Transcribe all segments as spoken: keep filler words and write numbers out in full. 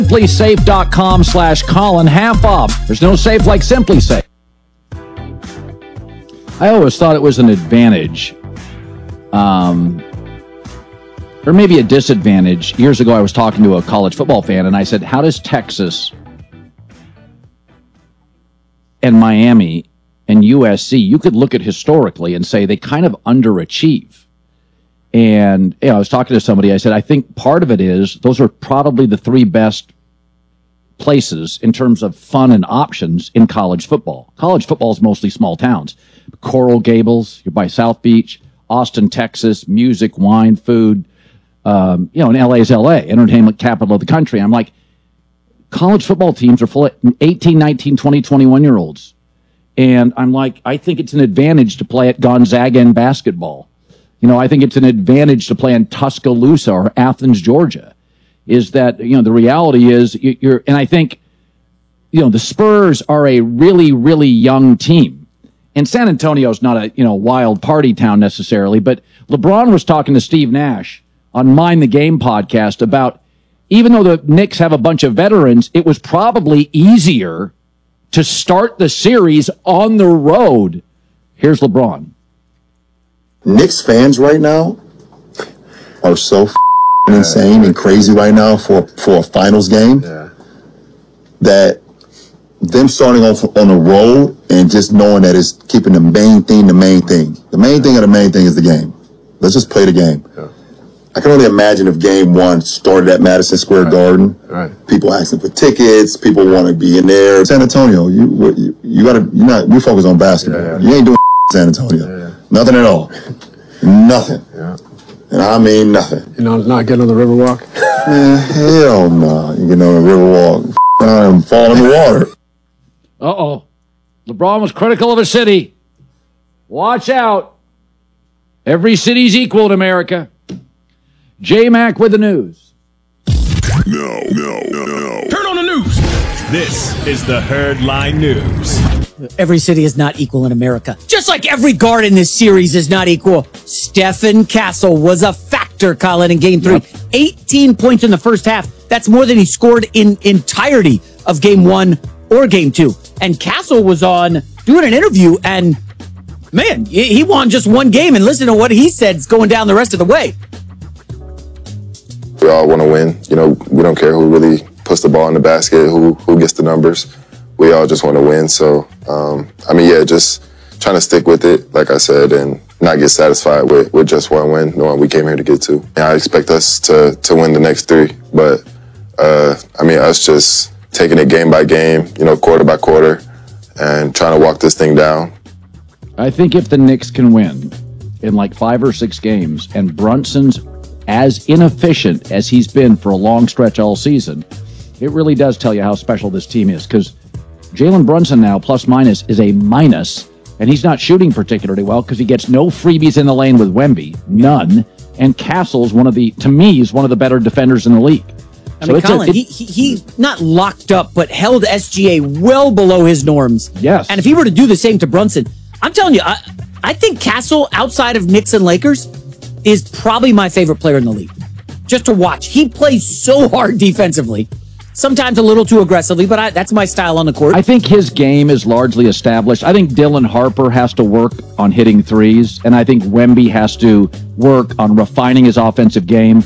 SimpliSafe.com slash Colin, half off. There's no safe like SimpliSafe. I always thought it was an advantage, um, or maybe a disadvantage. Years ago, I was talking to a college football fan, and I said, how does Texas and Miami and U S C, you could look at historically and say they kind of underachieve. And you know, I was talking to somebody, I said, I think part of it is those are probably the three best places in terms of fun and options in college football. College football is mostly small towns. Coral Gables, you're by South Beach, Austin, Texas, music, wine, food. Um, you know, and L A is L A, entertainment capital of the country. I'm like, college football teams are full of eighteen, nineteen, twenty, twenty-one-year-olds. And I'm like, I think it's an advantage to play at Gonzaga in basketball. You know, I think it's an advantage to play in Tuscaloosa or Athens, Georgia. Is that, you know, the reality is you're, and I think, you know, the Spurs are a really, really young team. And San Antonio is not a, you know, wild party town necessarily, but LeBron was talking to Steve Nash on Mind the Game podcast about, even though the Knicks have a bunch of veterans, it was probably easier to start the series on the road. Here's LeBron. Knicks fans right now are so f- insane and crazy right now for, for a finals game yeah. that them starting off on the road and just knowing that it's keeping the main thing the main thing. The main thing of the main thing is the game. Let's just play the game. Yeah. I can only imagine if game one started at Madison Square right. Garden. Right. People asking for tickets. People want to be in there. San Antonio, you you, you got to, you're not, we focus on basketball. Yeah, yeah. You ain't doing San Antonio. Yeah, yeah. Nothing at all. Nothing. Yeah. And I mean nothing. You know, not getting on the Riverwalk? Man, hell no. You getting on the Riverwalk. I'm falling in the water. Uh-oh. LeBron was critical of a city. Watch out. Every city's equal in America. J-Mac with the news. No, no, no, no. Turn on the news. This is the Herd Line News. Every city is not equal in America. Just like every guard in this series is not equal. Stephen Castle was a factor, Colin, in game three. Yep. eighteen points in the first half. That's more than he scored in entirety of game one or game two. And Castle was on doing an interview, and man, he won just one game. And listen to what he said is going down the rest of the way. We all want to win. You know, we don't care who really puts the ball in the basket, who who gets the numbers. We all just want to win. So, um, I mean, yeah, just trying to stick with it, like I said, and not get satisfied with, with just one win, knowing we came here to get two. And I expect us to to win the next three. But, uh, I mean, us just taking it game by game, you know, quarter by quarter, and trying to walk this thing down. I think if the Knicks can win in like five or six games, and Brunson's as inefficient as he's been for a long stretch all season, it really does tell you how special this team is, because Jalen Brunson now, plus minus, is a minus, and he's not shooting particularly well because he gets no freebies in the lane with Wemby, none, and Castle's one of the, to me, is one of the better defenders in the league. I so mean, Colin, a, it, he, he, he not locked up, but held S G A well below his norms. Yes. And if he were to do the same to Brunson, I'm telling you, I, I think Castle, outside of Knicks and Lakers, is probably my favorite player in the league. Just to watch. He plays so hard defensively. Sometimes a little too aggressively, but I, that's my style on the court. I think his game is largely established. I think Dylan Harper has to work on hitting threes, and I think Wemby has to work on refining his offensive game.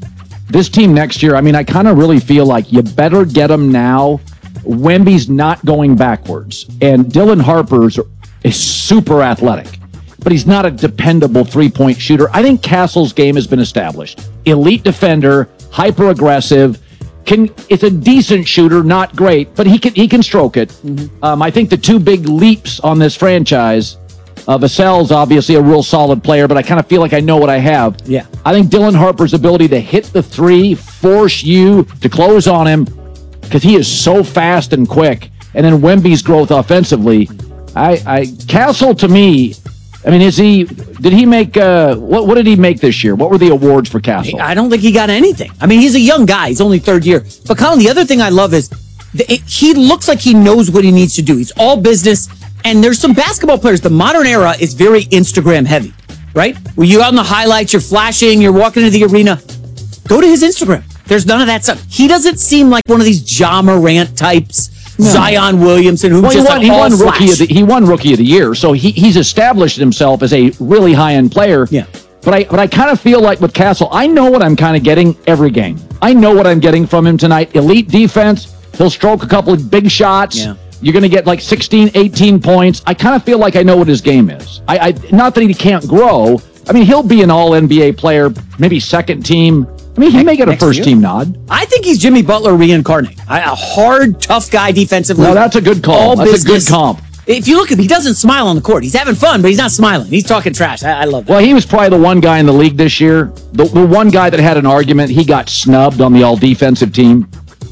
This team next year, I mean, I kind of really feel like you better get him now. Wemby's not going backwards, and Dylan Harper's is super athletic, but he's not a dependable three-point shooter. I think Castle's game has been established. Elite defender, hyper-aggressive. Can, it's a decent shooter, not great, but he can he can stroke it. Mm-hmm. Um, I think the two big leaps on this franchise, uh, Vassell's obviously a real solid player, but I kind of feel like I know what I have. Yeah. I think Dylan Harper's ability to hit the three, force you to close on him, because he is so fast and quick, and then Wemby's growth offensively. I, I Castle, to me, I mean, is he? Did he make? Uh, what? What did he make this year? What were the awards for Castle? I don't think he got anything. I mean, he's a young guy. He's only third year. But Colin, the other thing I love is the, it, he looks like he knows what he needs to do. He's all business. And there's some basketball players. The modern era is very Instagram heavy, right? Where you're on the highlights, you're flashing, you're walking into the arena. Go to his Instagram. There's none of that stuff. He doesn't seem like one of these Ja Morant types, no. Zion Williamson, who well, just he won, like he all won flash. rookie of the, he won rookie of the year, so he, he's established himself as a really high end player. Yeah. But I but I kind of feel like with Castle, I know what I'm kind of getting every game. I know what I'm getting from him tonight. Elite defense. He'll stroke a couple of big shots. Yeah. You're going to get like sixteen, eighteen points. I kind of feel like I know what his game is. I, I not that he can't grow. I mean, he'll be an all N B A player, maybe second team. I mean, he may get a first team nod. I think he's Jimmy Butler reincarnate. A hard, tough guy defensively. No, that's a good call. All That's business. a good comp. If you look at him, he doesn't smile on the court. He's having fun, but he's not smiling. He's talking trash. I, I love that. Well, he was probably the one guy in the league this year. The, the one guy that had an argument. He got snubbed on the all defensive team.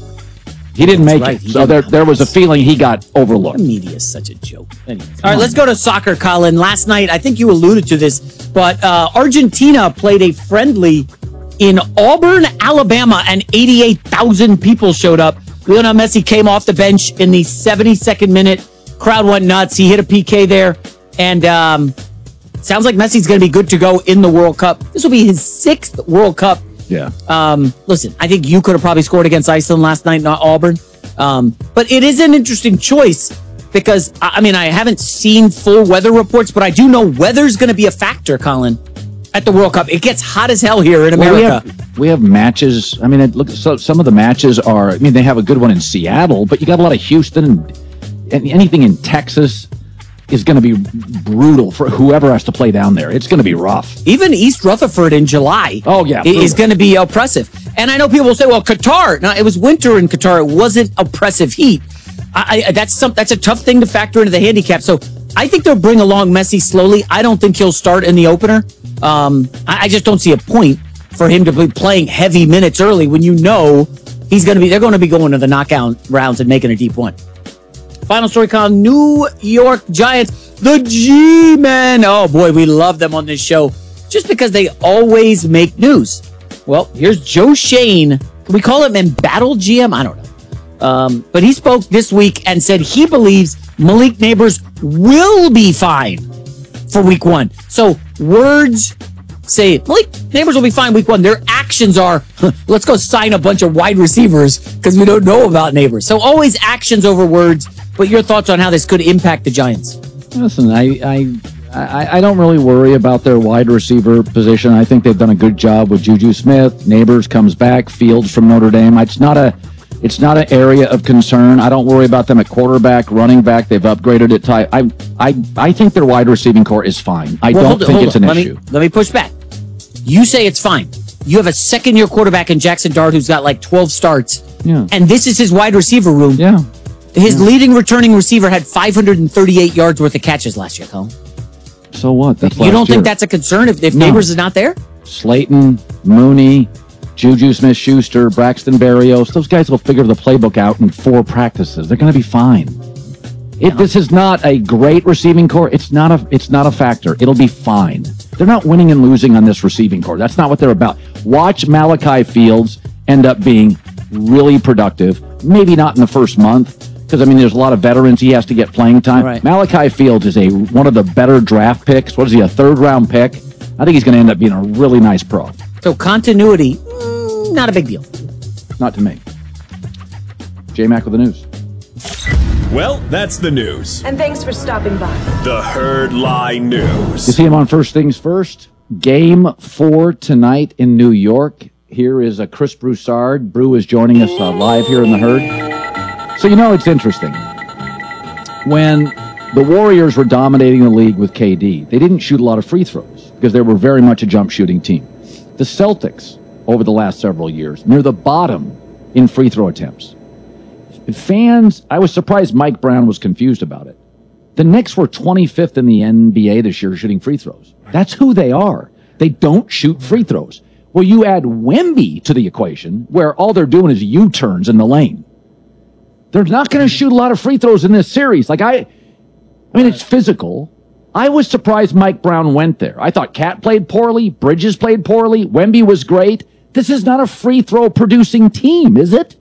He didn't That's make right. it. He So didn't there, come. there was a feeling he got overlooked. The media is such a joke. Anyways. All right, let's go to soccer, Colin. Last night, I think you alluded to this, but uh, Argentina played a friendly in Auburn, Alabama, and eighty-eight thousand people showed up. Lionel Messi came off the bench in the seventy-second minute. Crowd went nuts. He hit a P K there, and um, sounds like Messi's going to be good to go in the World Cup. This will be his sixth World Cup. Yeah. Um, listen, I think you could have probably scored against Iceland last night, not Auburn. Um, but it is an interesting choice because, I mean, I haven't seen full weather reports, but I do know weather's going to be a factor, Colin, at the World Cup. It gets hot as hell here in America. Well, we, have, we have matches. I mean, it, look, so, some of the matches are, I mean, they have a good one in Seattle, but you got a lot of Houston and, and anything in Texas is going to be brutal for whoever has to play down there. It's going to be rough. Even East Rutherford in July oh, yeah, is going to be oppressive. And I know people will say, well, Qatar, no, it was winter in Qatar. It wasn't oppressive heat. I, I, that's some, that's a tough thing to factor into the handicap. So I think they'll bring along Messi slowly. I don't think he'll start in the opener. Um, I, I just don't see a point for him to be playing heavy minutes early when you know he's going to be, they're going to be going to the knockout rounds and making a deep one. Final story, Colin. New York Giants, the G-Men. Oh, boy, we love them on this show just because they always make news. Well, here's Joe Shane. Can we call him embattled G M? I don't know. Um, but he spoke this week and said he believes Malik Neighbors will be fine for week one. So words say Malik Neighbors will be fine week one. Their actions are, let's go sign a bunch of wide receivers because we don't know about Neighbors. So always actions over words. But your thoughts on how this could impact the Giants? Listen, I, I I I don't really worry about their wide receiver position. I think they've done a good job with Juju Smith. Neighbors comes back. Fields from Notre Dame. It's not a it's not an area of concern. I don't worry about them at quarterback, running back. They've upgraded it. I I I, I think their wide receiving core is fine. I well, don't hold, think hold it's on. an let issue. Me, let me push back. You say it's fine. You have a second-year quarterback in Jackson Dart who's got like twelve starts. Yeah. And this is his wide receiver room. Yeah. His yeah. leading returning receiver had five hundred thirty-eight yards worth of catches last year, Colin. So what? That's you don't year. think that's a concern if, if no. Neighbors is not there? Slayton, Mooney, Juju Smith-Schuster, Braxton Berrios, those guys will figure the playbook out in four practices. They're going to be fine. It, yeah. This is not a great receiving core. It's not a. It's not a factor. It'll be fine. They're not winning and losing on this receiving core. That's not what they're about. Watch Malachi Fields end up being really productive. Maybe not in the first month. Because, I mean, there's a lot of veterans. He has to get playing time. Right. Malachi Fields is a one of the better draft picks. What is he, a third-round pick? I think he's going to end up being a really nice pro. So continuity, mm, not a big deal. Not to me. J-Mac with the news. Well, that's the news. And thanks for stopping by. The Herd Line News. You see him on First Things First. Game four tonight in New York. Here is a Chris Broussard. Brew is joining us uh, live here in the Herd. So, you know, it's interesting. When the Warriors were dominating the league with K D, they didn't shoot a lot of free throws because they were very much a jump shooting team. The Celtics, over the last several years, near the bottom in free throw attempts. Fans, I was surprised Mike Brown was confused about it. The Knicks were twenty-fifth in the N B A this year shooting free throws. That's who they are. They don't shoot free throws. Well, you add Wemby to the equation, where all they're doing is U-turns in the lane. They're not going to shoot a lot of free throws in this series. Like I, I mean, it's physical. I was surprised Mike Brown went there. I thought Cat played poorly. Bridges played poorly. Wemby was great. This is not a free throw producing team, is it?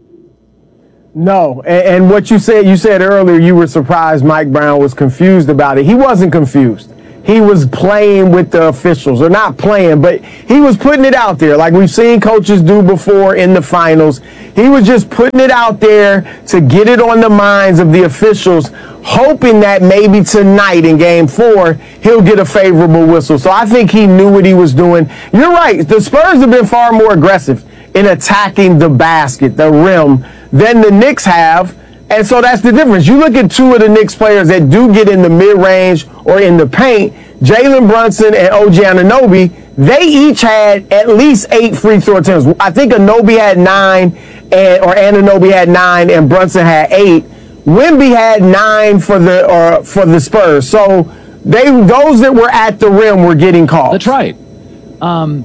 No. And, and what you said, you said earlier, you were surprised Mike Brown was confused about it. He wasn't confused. he was playing with the officials, or not playing, but he was putting it out there like we've seen coaches do before in the finals. He was just putting it out there to get it on the minds of the officials, hoping that maybe tonight in game four, he'll get a favorable whistle. So I think he knew what he was doing. You're right. The Spurs have been far more aggressive in attacking the basket, the rim, than the Knicks have. And so that's the difference. You look at two of the Knicks players that do get in the mid-range or in the paint, Jalen Brunson and O G Anunoby, they each had at least eight free throw attempts. I think Anunoby had nine, and, or Anunoby had nine, and Brunson had eight. Wemby had nine for the or for the Spurs. So they those that were at the rim were getting calls. That's right. Um,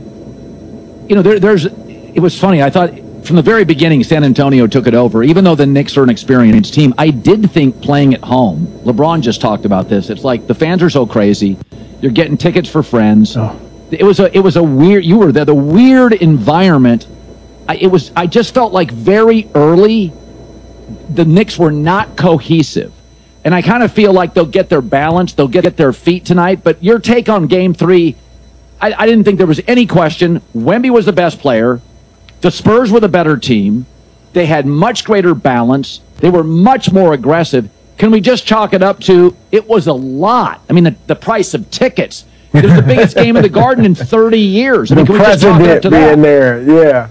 you know, there, there's. It was funny. I thought from the very beginning, San Antonio took it over. Even though the Knicks are an experienced team, I did think playing at home. LeBron just talked about this. It's like the fans are so crazy. You're getting tickets for friends. Oh. It was a. It was a weird. You were there. The weird environment. I, it was. I just felt like very early, the Knicks were not cohesive. And I kind of feel like they'll get their balance, they'll get their feet tonight. But your take on game three, I, I didn't think there was any question. Wemby was the best player. The Spurs were the better team. They had much greater balance. They were much more aggressive. Can we just chalk it up to, it was a lot. I mean, the, the price of tickets. It was the biggest game in the Garden in thirty years. I mean, can we just chalk it up to that? Being there, yeah.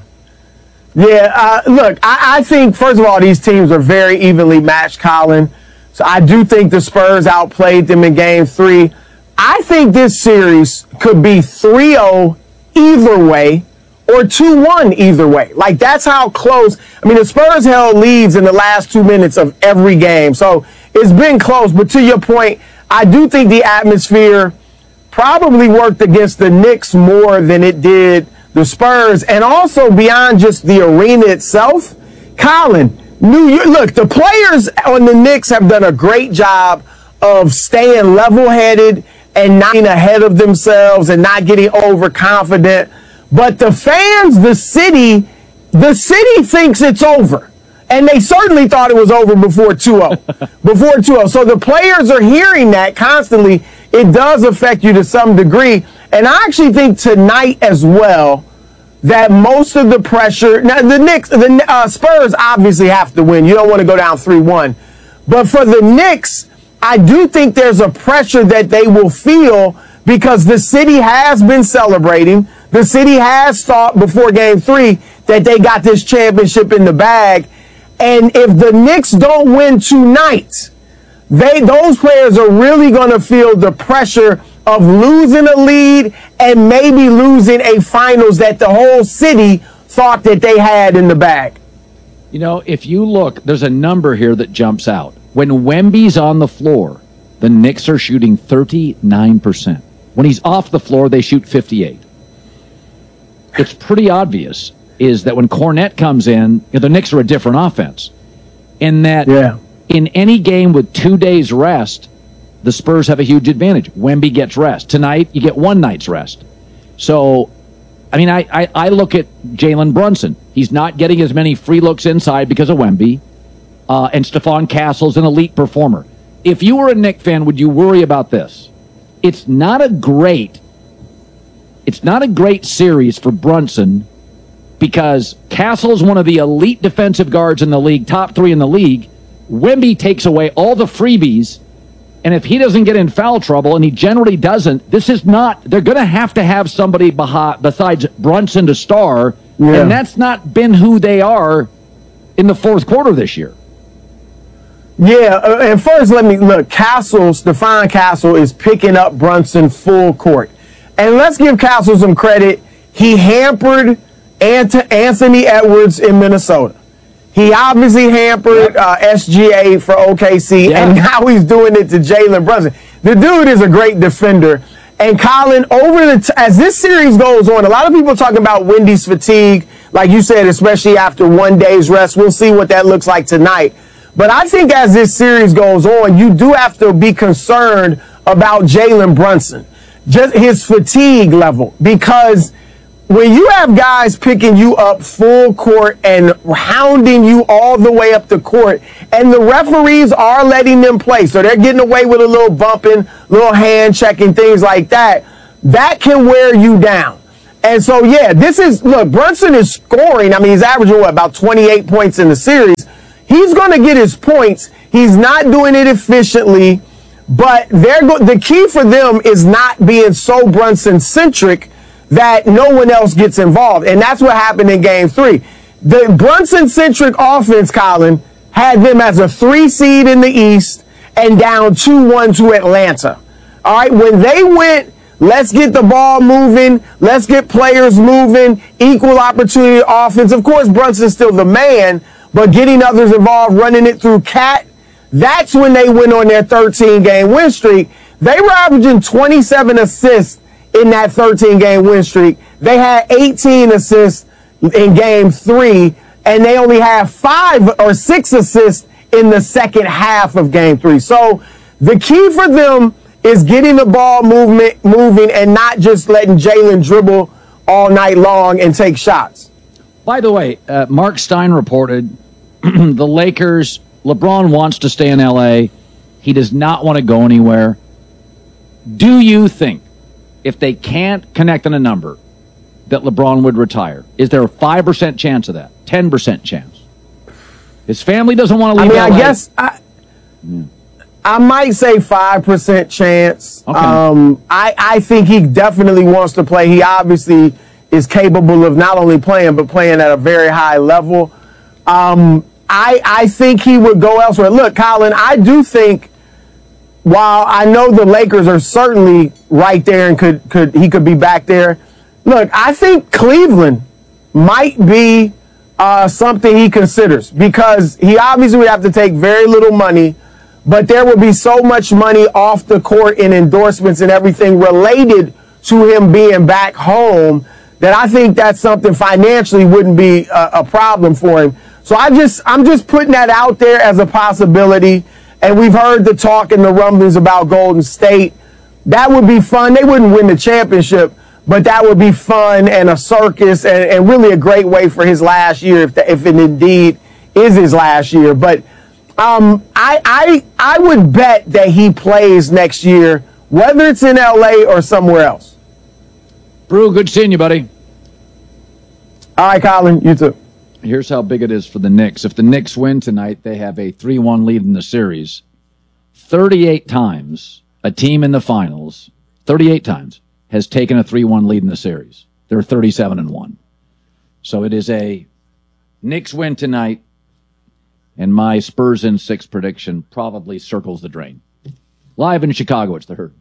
Yeah, uh, look, I, I think, first of all, these teams are very evenly matched, Colin. So I do think the Spurs outplayed them in game three. I think this series could be three oh either way or two one either way. Like, that's how close. I mean, the Spurs held leads in the last two minutes of every game. So it's been close. But to your point, I do think the atmosphere probably worked against the Knicks more than it did the Spurs, and also beyond just the arena itself. Colin, New York, look, the players on the Knicks have done a great job of staying level-headed and not getting ahead of themselves and not getting overconfident. But the fans, the city, the city thinks it's over. And they certainly thought it was over before two oh. Before two oh. So the players are hearing that constantly. It does affect you to some degree. And I actually think tonight as well that most of the pressure, now the Knicks, the uh, Spurs obviously have to win. You don't want to go down three one. But for the Knicks, I do think there's a pressure that they will feel because the city has been celebrating. The city has thought before game three that they got this championship in the bag. And if the Knicks don't win tonight, they those players are really going to feel the pressure of losing a lead and maybe losing a finals that the whole city thought that they had in the bag. You know, if you look, there's a number here that jumps out. When Wemby's on the floor, the Knicks are shooting thirty-nine percent. When he's off the floor, they shoot fifty-eight. It's pretty obvious is that when Kornet comes in, you know, the Knicks are a different offense. In that, yeah. in any game with two days rest, the Spurs have a huge advantage. Wemby gets rest. Tonight, you get one night's rest. So, I mean, I, I, I look at Jalen Brunson. He's not getting as many free looks inside because of Wemby. Uh, and Stephon Castle's an elite performer. If you were a Knicks fan, would you worry about this? It's not a great, it's not a great series for Brunson because Castle is one of the elite defensive guards in the league, top three in the league. Wemby takes away all the freebies. And if he doesn't get in foul trouble, and he generally doesn't, this is not, they're going to have to have somebody behind, besides Brunson to star. Yeah. And that's not been who they are in the fourth quarter this year. Yeah, uh, and first let me, look, Castle, Stephon Castle is picking up Brunson full court. And let's give Castle some credit. He hampered Ant- Anthony Edwards in Minnesota. He obviously hampered uh, S G A for O K C, yeah. and now he's doing it to Jalen Brunson. The dude is a great defender. And Colin, over the t- as this series goes on, a lot of people talking about Wendy's fatigue, like you said, especially after one day's rest. We'll see what that looks like tonight. But I think as this series goes on, you do have to be concerned about Jalen Brunson, just his fatigue level, because when you have guys picking you up full court and hounding you all the way up the court, and the referees are letting them play, so they're getting away with a little bumping, little hand checking, things like that, that can wear you down. And so, yeah, this is, look, Brunson is scoring. I mean, he's averaging, what, about twenty-eight points in the series. He's going to get his points. He's not doing it efficiently, but they're go- the key for them is not being so Brunson-centric that no one else gets involved. And that's what happened in game three. The Brunson-centric offense, Colin, had them as a three seed in the East and down two one to Atlanta. All right, when they went, let's get the ball moving, let's get players moving, equal opportunity offense. Of course, Brunson's still the man, but getting others involved, running it through Cat, that's when they went on their thirteen-game win streak. They were averaging twenty-seven assists in that thirteen-game win streak. They had eighteen assists in game three, and they only have five or six assists in the second half of game three. So the key for them is getting the ball movement moving and not just letting Jalen dribble all night long and take shots. By the way, uh, Mark Stein reported the Lakers, LeBron wants to stay in L A. He does not want to go anywhere. Do you think if they can't connect on a number that LeBron would retire? Is there a five percent chance of that? ten percent chance? His family doesn't want to leave I mean, L A. I guess I, yeah. I might say five percent chance. Okay. Um, I, I think he definitely wants to play. He obviously is capable of not only playing, but playing at a very high level. Um, I, I think he would go elsewhere. Look, Colin, I do think, while I know the Lakers are certainly right there and could, could he could be back there, look, I think Cleveland might be uh, something he considers, because he obviously would have to take very little money, but there would be so much money off the court in endorsements and everything related to him being back home that I think that's something financially wouldn't be a, a problem for him. So I just, I'm just putting that out there as a possibility. And we've heard the talk and the rumblings about Golden State. That would be fun. They wouldn't win the championship, but that would be fun and a circus and, and really a great way for his last year, if, the, if it indeed is his last year. But um, I, I, I would bet that he plays next year, whether it's in L A or somewhere else. Brew, good seeing you, buddy. All right, Colin, you too. Here's how big it is for the Knicks. If the Knicks win tonight, they have a three one lead in the series. thirty-eight times a team in the finals, thirty-eight times, has taken a three one lead in the series. They're thirty-seven and one. So it is a Knicks win tonight, and my Spurs in six prediction probably circles the drain. Live in Chicago, it's the Herd.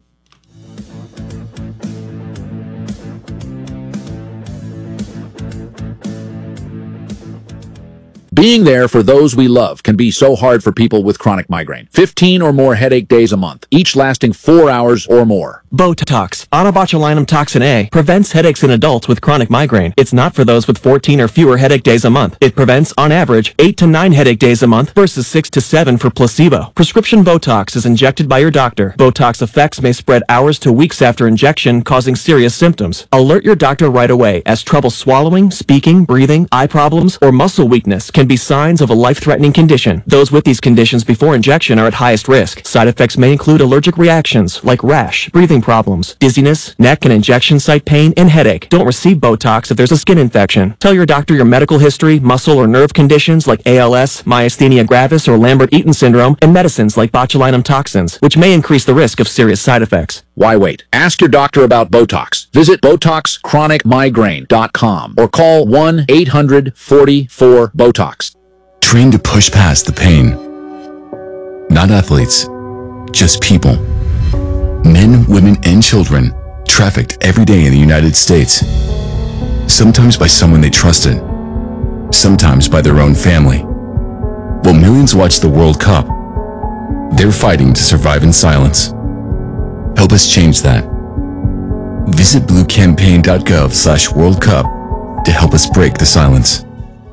Being there for those we love can be so hard for people with chronic migraine. fifteen or more headache days a month, each lasting four hours or more. Botox, onabotulinum toxin A, prevents headaches in adults with chronic migraine. It's not for those with fourteen or fewer headache days a month. It prevents, on average, eight to nine headache days a month versus six to seven for placebo. Prescription Botox is injected by your doctor. Botox effects may spread hours to weeks after injection, causing serious symptoms. Alert your doctor right away, as trouble swallowing, speaking, breathing, eye problems, or muscle weakness can be signs of a life-threatening condition. Those with these conditions before injection are at highest risk. Side effects may include allergic reactions like rash, breathing problems, dizziness, neck and injection site pain, and headache. Don't receive Botox if there's a skin infection. Tell your doctor your medical history, muscle or nerve conditions like A L S, myasthenia gravis, or Lambert-Eaton syndrome, and medicines like botulinum toxins, which may increase the risk of serious side effects. Why wait? Ask your doctor about Botox. Visit Botox Chronic Migraine dot com or call one eight hundred forty-four BOTOX. Train to push past the pain. Not athletes, just people. Men, women, and children trafficked every day in the United States. Sometimes by someone they trusted, sometimes by their own family. While millions watch the World Cup, they're fighting to survive in silence. Help us change that. Visit blue campaign dot gov slash World Cup to help us break the silence.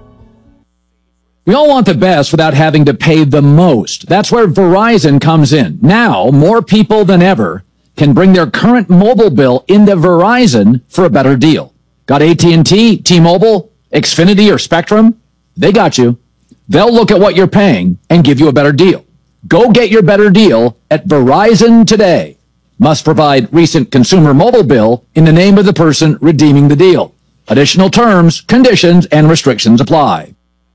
We all want the best without having to pay the most. That's where Verizon comes in. Now, more people than ever can bring their current mobile bill into Verizon for a better deal. Got A T and T, T-Mobile, Xfinity, or Spectrum? They got you. They'll look at what you're paying and give you a better deal. Go get your better deal at Verizon today. Must provide recent consumer mobile bill in the name of the person redeeming the deal. Additional terms, conditions, and restrictions apply.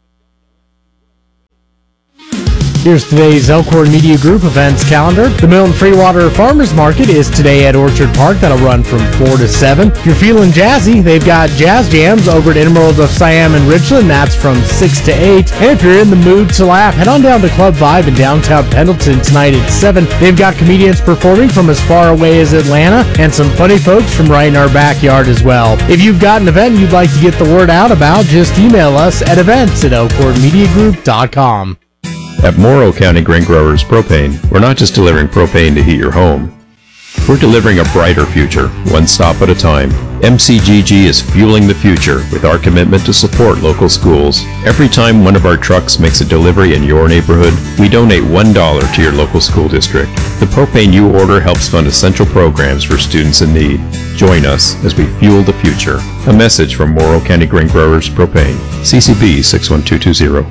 Here's today's Elkhorn Media Group events calendar. The Milton Freewater Farmers Market is today at Orchard Park. That'll run from four to seven. If you're feeling jazzy, they've got jazz jams over at Emerald of Siam and Richland. That's from six to eight. And if you're in the mood to laugh, head on down to Club Vibe in downtown Pendleton tonight at seven. They've got comedians performing from as far away as Atlanta and some funny folks from right in our backyard as well. If you've got an event you'd like to get the word out about, just email us at events at elkhorn media group dot com. At Morrow County Grain Growers Propane, we're not just delivering propane to heat your home. We're delivering a brighter future, one stop at a time. M C G G is fueling the future with our commitment to support local schools. Every time one of our trucks makes a delivery in your neighborhood, we donate one dollar to your local school district. The propane you order helps fund essential programs for students in need. Join us as we fuel the future. A message from Morrow County Grain Growers Propane, C C B six one two two zero.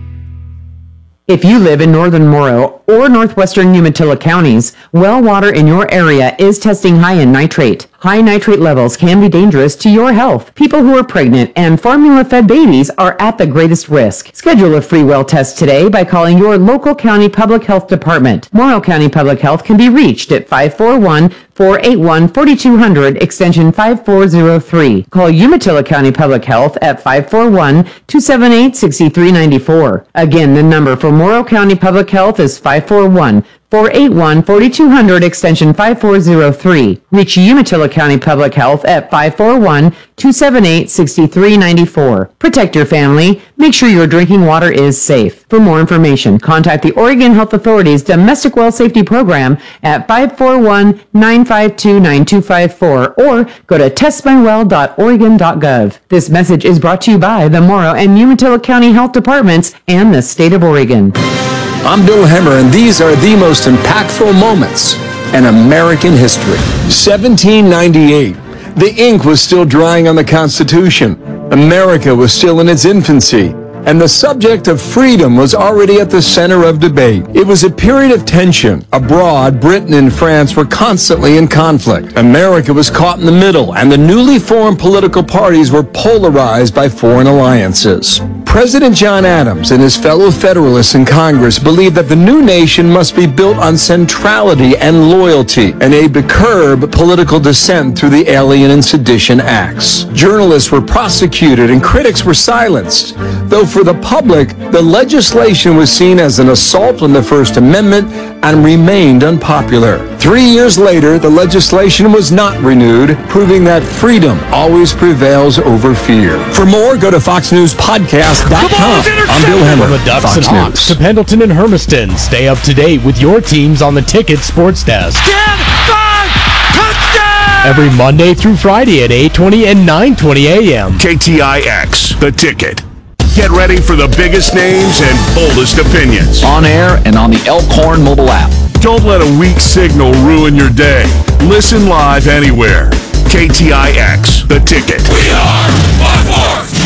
If you live in northern Morrow or northwestern Umatilla counties, well water in your area is testing high in nitrate. High nitrate levels can be dangerous to your health. People who are pregnant and formula-fed babies are at the greatest risk. Schedule a free well test today by calling your local county public health department. Morrow County Public Health can be reached at five four one, four eight one, four two zero zero extension five four zero three. Call Umatilla County Public Health at five four one, two seven eight, six three nine four. Again, the number for Morrow County Public Health is five four one, four eight one, four two zero zero extension five four zero three. Reach Umatilla County Public Health at five four one, two seven eight, six three nine four. Protect your family. Make sure your drinking water is safe. For more information, contact the Oregon Health Authority's Domestic Well Safety Program at five four one, nine five two, nine two five four or go to test my well dot oregon dot gov. This message is brought to you by the Morrow and Umatilla County Health Departments and the state of Oregon. I'm Bill Hemmer, and these are the most impactful moments in American history. seventeen ninety-eight. The ink was still drying on the Constitution. America was still in its infancy, and the subject of freedom was already at the center of debate. It was a period of tension. Abroad, Britain and France were constantly in conflict. America was caught in the middle, and the newly formed political parties were polarized by foreign alliances. President John Adams and his fellow Federalists in Congress believed that the new nation must be built on centrality and loyalty, and aimed to curb political dissent through the Alien and Sedition Acts. Journalists were prosecuted and critics were silenced, though for the public, the legislation was seen as an assault on the First Amendment and remained unpopular. Three years later, the legislation was not renewed, proving that freedom always prevails over fear. For more, go to fox news podcast dot com. I'm Bill Hemmer. From the Ducks Fox and Hawks News. to Pendleton and Hermiston, stay up to date with your teams on the Ticket Sports Desk. ten five, touchdown! Every Monday through Friday at eight twenty and nine twenty a.m. K T I X, The Ticket. Get ready for the biggest names and boldest opinions. On air and on the Elkhorn mobile app. Don't let a weak signal ruin your day. Listen live anywhere. K T I X, The Ticket. We are by force.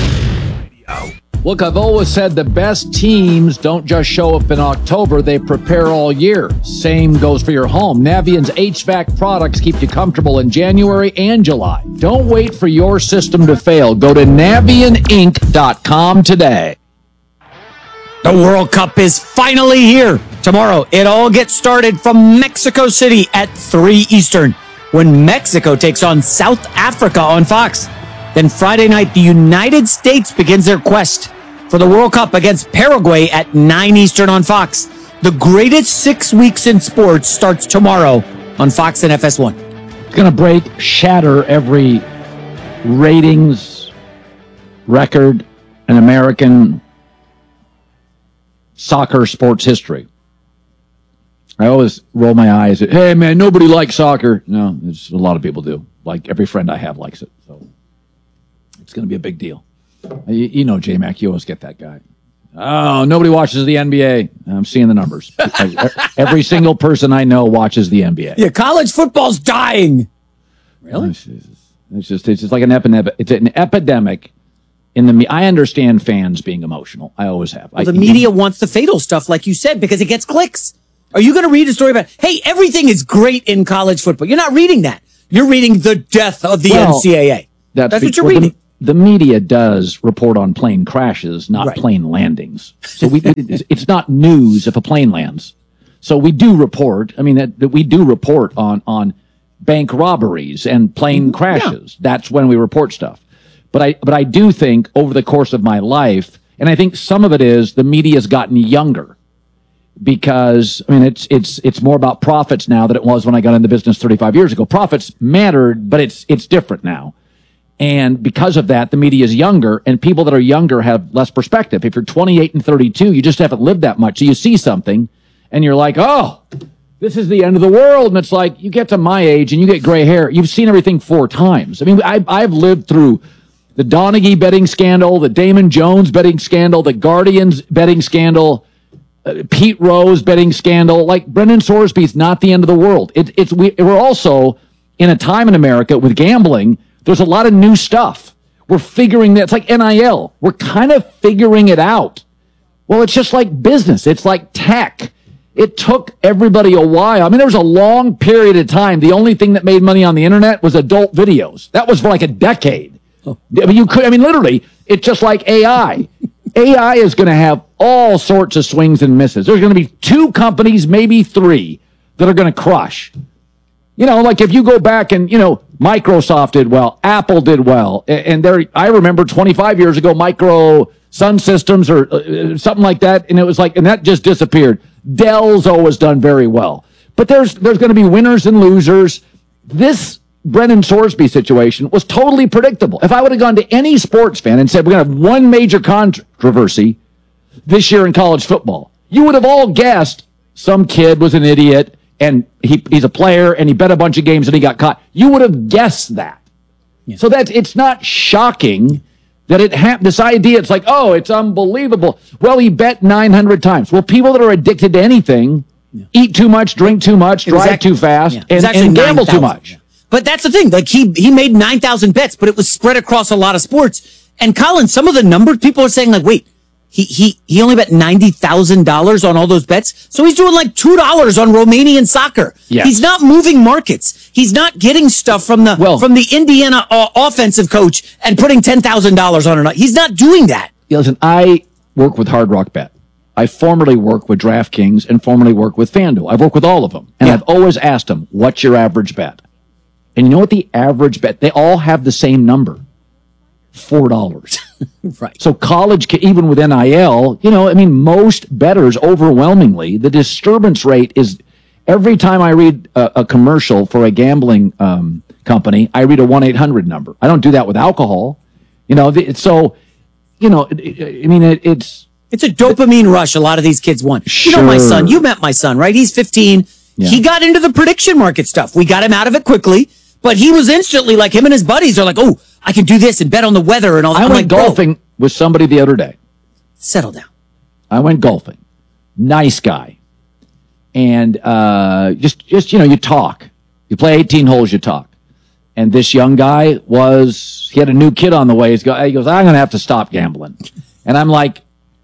Look, I've always said the best teams don't just show up in October, they prepare all year. Same goes for your home. Navient's H V A C products keep you comfortable in January and July. Don't wait for your system to fail. Go to navient inc dot com today. The World Cup is finally here. Tomorrow, it all gets started from Mexico City at three Eastern when Mexico takes on South Africa on Fox. Then Friday night, the United States begins their quest for the World Cup against Paraguay at nine Eastern on Fox. The greatest six weeks in sports starts tomorrow on Fox and F S one. It's going to break, shatter every ratings record in American soccer sports history. I always roll my eyes at, hey, man, nobody likes soccer. No, it's, a lot of people do. Like every friend I have likes it. So it's going to be a big deal. You, you know, J-Mac, you always get that guy. Oh, nobody watches the N B A. I'm seeing the numbers. Every single person I know watches the N B A. Yeah, college football's dying. Really? It's just it's just like an epidemic. It's an epidemic in the. me- I understand fans being emotional. I always have. Well, I, the media wants the fatal stuff, like you said, because it gets clicks. Are you going to read a story about, hey, everything is great in college football? You're not reading that. You're reading the death of the Well, N C double A. That's, That's be- what you're well, reading. The, the media does report on plane crashes, not Right. plane landings. So we it's, it's not news if a plane lands. So we do report. I mean, that, that we do report on on bank robberies and plane crashes. That's when we report stuff. But I but I do think over the course of my life, and I think some of it is the media's gotten younger. Because I mean, it's it's it's more about profits now than it was when I got into business thirty-five years ago. Profits mattered, but it's it's different now. And because of that, the media is younger, and people that are younger have less perspective. If you're twenty-eight and thirty-two, you just haven't lived that much. So you see something, and you're like, oh, this is the end of the world. And it's like, you get to my age, and you get gray hair. You've seen everything four times. I mean, I, I've lived through the Donaghy betting scandal, the Damon Jones betting scandal, the Guardians betting scandal, uh, Pete Rose betting scandal. Like, Brendan Sorsby's not the end of the world. It, it's we, we're also in a time in America with gambling. There's a lot of new stuff. We're figuring that. It's like N I L. We're kind of figuring it out. Well, it's just like business. It's like tech. It took everybody a while. I mean, there was a long period of time. The only thing that made money on the internet was adult videos. That was for like a decade. I mean, you could. I mean, literally, it's just like A I. A I is going to have all sorts of swings and misses. There's going to be two companies, maybe three, that are going to crush. You know, like if you go back and, you know, Microsoft did well, Apple did well, and there, I remember twenty-five years ago, Micro Sun Systems or uh, something like that, and it was like, and that just disappeared. Dell's always done very well, but there's there's going to be winners and losers. This Brendan Sorsby situation was totally predictable. If I would have gone to any sports fan and said we're going to have one major controversy this year in college football, you would have all guessed some kid was an idiot and he he's a player and he bet a bunch of games and he got caught. You would have guessed that. Yeah. So that it's not shocking that it happened. This idea, it's like, oh, it's unbelievable. Well, he bet nine hundred times. Well, people that are addicted to anything yeah. eat too much, drink too much, drive exactly, too fast, yeah. and, and gamble too much. Yeah. But that's the thing. Like he he made nine thousand bets, but it was spread across a lot of sports. And Colin, some of the numbers people are saying like, wait, he he he only bet ninety thousand dollars on all those bets. So he's doing like two dollars on Romanian soccer. Yes. He's not moving markets. He's not getting stuff from the well, from the Indiana uh, offensive coach and putting ten thousand dollars on it. He's not doing that. Listen, I work with Hard Rock Bet. I formerly worked with DraftKings and formerly worked with FanDuel. I've worked with all of them. And yeah. I've always asked them, what's your average bet? And you know what the average bet? They all have the same number. four dollars. Right. So college, even with N I L, you know, I mean, most bettors overwhelmingly, the disturbance rate is every time I read a, a commercial for a gambling um, company, I read a one eight hundred number. I don't do that with alcohol. You know, the, so, you know, I mean, it, it's... It's a dopamine rush a lot of these kids want. Sure. You know my son, you met my son, right? He's fifteen. Yeah. He got into the prediction market stuff. We got him out of it quickly, but he was instantly like, him and his buddies are like, oh, I can do this and bet on the weather and all that. I I'm went like, golfing bro, with somebody the other day. Settle down. I went golfing. Nice guy. And uh, just, just, you know, you talk. You play eighteen holes, you talk. And this young guy was, he had a new kid on the way. He goes, I'm going to have to stop gambling. And I'm like,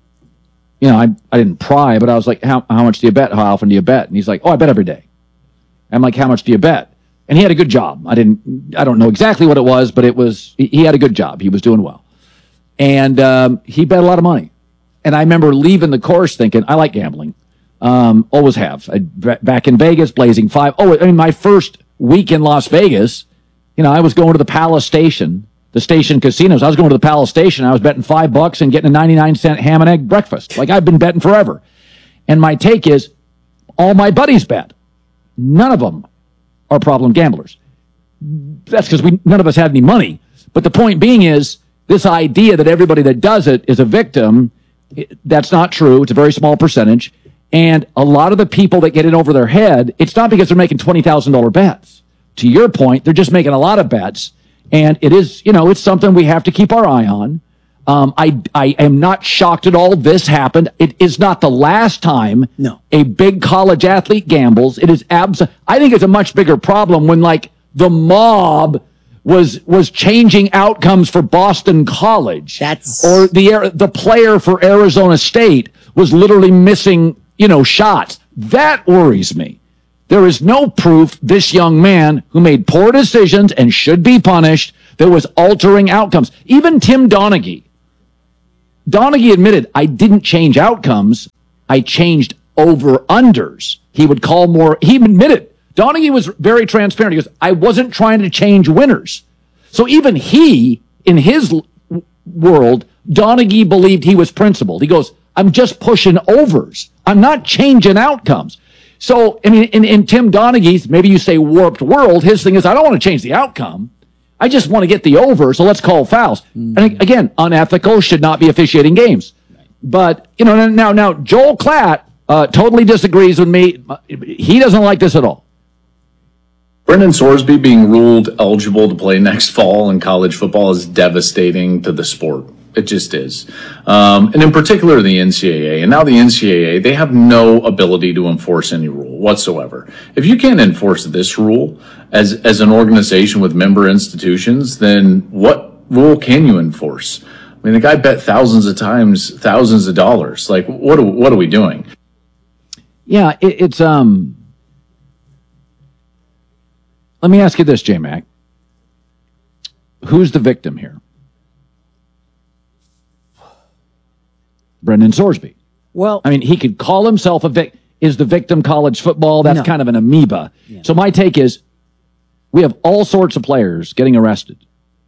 you know, I, I didn't pry, but I was like, how, how much do you bet? How often do you bet? And he's like, oh, I bet every day. I'm like, how much do you bet? And he had a good job. I didn't, I don't know exactly what it was, but it was, he had a good job. He was doing well. And um, he bet a lot of money. And I remember leaving the course thinking, I like gambling. Um, always have. I, back in Vegas, Blazing Five. Oh, I mean, my first week in Las Vegas, you know, I was going to the Palace Station, the station casinos. I was going to the Palace Station. I was betting five bucks and getting a ninety-nine cent ham and egg breakfast. Like I've been betting forever. And my take is all my buddies bet. None of them are problem gamblers. That's because we none of us had any money. But the point being is this idea that everybody that does it is a victim, it, that's not true. It's a very small percentage. And a lot of the people that get in over their head, it's not because they're making twenty thousand dollars bets. To your point, they're just making a lot of bets. And it is, you know, it's something we have to keep our eye on. Um, I, I am not shocked at all this happened. It is not the last time no. a big college athlete gambles. It is abs- I think it's a much bigger problem when, like, the mob was was changing outcomes for Boston College. That's or the the player for Arizona State was literally missing, you know, shots. That worries me. There is no proof this young man who made poor decisions and should be punished that was altering outcomes. Even Tim Donaghy. Donaghy admitted, I didn't change outcomes. I changed over-unders. He would call more. He admitted. Donaghy was very transparent. He goes, I wasn't trying to change winners. So even he, in his l- world, Donaghy believed he was principled. He goes, I'm just pushing overs. I'm not changing outcomes. So, I mean, in, in Tim Donaghy's, maybe you say warped world, his thing is, I don't want to change the outcome. I just want to get the over, so let's call fouls. Mm-hmm. And again, unethical, should not be officiating games. But, you know, now, now Joel Klatt uh, totally disagrees with me. He doesn't like this at all. Brendan Sorsby being ruled eligible to play next fall in college football is devastating to the sport. It just is. Um, and in particular, the N C double A. And now the N C double A, they have no ability to enforce any rule whatsoever. If you can't enforce this rule as, as an organization with member institutions, then what rule can you enforce? I mean, the guy bet thousands of times, thousands of dollars. Like, what are, what are we doing? Yeah, it, it's, um, let me ask you this, J-Mac. Who's the victim here? Brendan Sorsby. Well, I mean, he could call himself a victim. Is the victim college football? That's No. kind of an amoeba. Yeah. So my take is we have all sorts of players getting arrested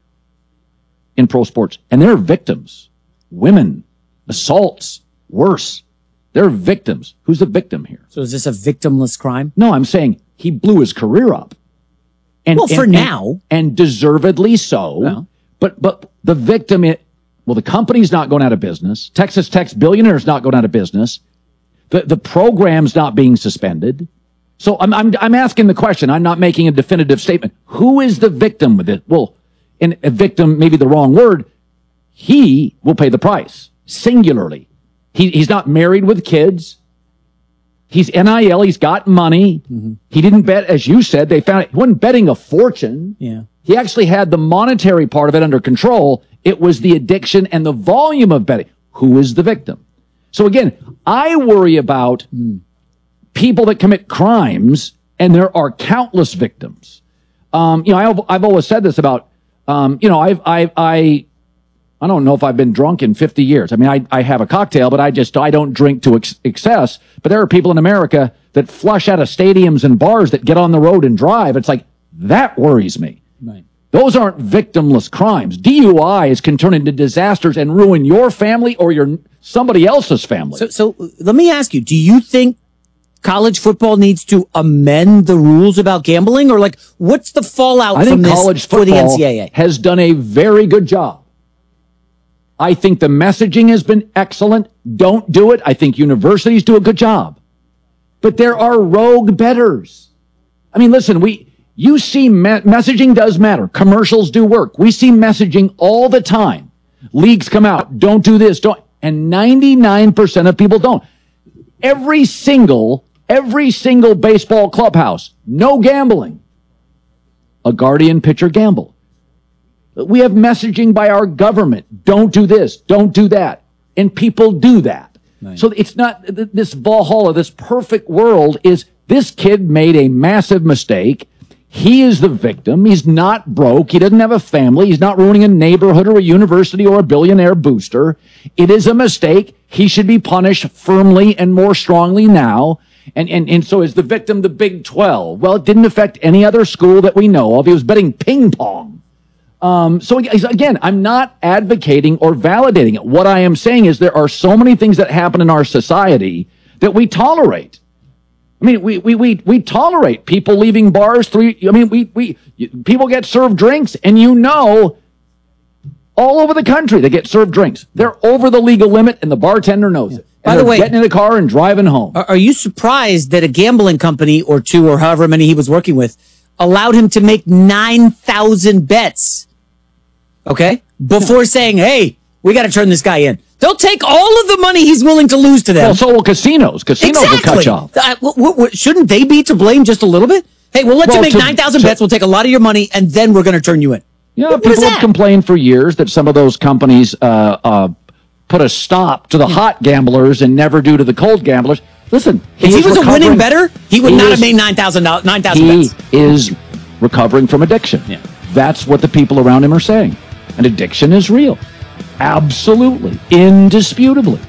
in pro sports, and they're victims. Women, assaults, worse. They're victims. Who's the victim here? So is this a victimless crime? No, I'm saying he blew his career up. And, Well, for and- now. And, and deservedly so. Well. But but the victim, it, well, the company's not going out of business. Texas Tech's billionaire's not going out of business. The the program's not being suspended. So I'm I'm I'm asking the question. I'm not making a definitive statement. Who is the victim with it? Well, and a victim, maybe the wrong word. He will pay the price singularly. He he's not married with kids. He's N I L. He's got money. Mm-hmm. He didn't bet, as you said. They found he wasn't betting a fortune. Yeah. He actually had the monetary part of it under control. It was the addiction and the volume of betting. Who is the victim? So again, I worry about mm. people that commit crimes, and there are countless victims. Um, you know, I've, I've always said this about, um, you know, I've, I, I, I don't know if I've been drunk in fifty years. I mean, I, I have a cocktail, but I just, I don't drink to ex- excess. But there are people in America that flush out of stadiums and bars that get on the road and drive. It's like, that worries me. Right. Those aren't victimless crimes. D U Is can turn into disasters and ruin your family or your somebody else's family. So, so let me ask you, do you think college football needs to amend the rules about gambling? Or like, what's the fallout I from think this college for the N football C double A? has done a very good job. I think the messaging has been excellent. Don't do it. I think universities do a good job. But there are rogue bettors. I mean, listen, we... You see, me- messaging does matter. Commercials do work. We see messaging all the time. Leagues come out. Don't do this. Don't. And ninety-nine percent of people don't. Every single, every single baseball clubhouse, no gambling. A Guardian pitcher gamble. We have messaging by our government. Don't do this. Don't do that. And people do that. Right. So it's not this Valhalla, this perfect world is this kid made a massive mistake. He is the victim. He's not broke. He doesn't have a family. He's not ruining a neighborhood or a university or a billionaire booster. It is a mistake. He should be punished firmly and more strongly now. And, and, and so is the victim the Big twelve? Well, it didn't affect any other school that we know of. He was betting ping pong. Um, so again, I'm not advocating or validating it. What I am saying is there are so many things that happen in our society that we tolerate. I mean, we, we, we, we tolerate people leaving bars. Three, I mean, we, we, people get served drinks, and you know, all over the country, they get served drinks. They're over the legal limit, and the bartender knows it. By And the they're way- getting in the car and driving home. Are, are you surprised that a gambling company or two or however many he was working with allowed him to make nine thousand bets? Okay? Before saying, hey, we got to turn this guy in. They'll take all of the money he's willing to lose to them. Well, so will casinos. Casinos will cut you off. Uh, w- w- shouldn't they be to blame just a little bit? Hey, we'll let Well, you make to- nine thousand to- bets. We'll take a lot of your money, and then we're going to turn you in. Yeah, people have complained for years that some of those companies uh, uh, put a stop to the hot gamblers and never do to the cold gamblers. Listen, if he was a winning bettor, he would he not is, have made nine thousand nine thousand He bets. is recovering from addiction. Yeah. That's what the people around him are saying. And addiction is real. Absolutely. Indisputably.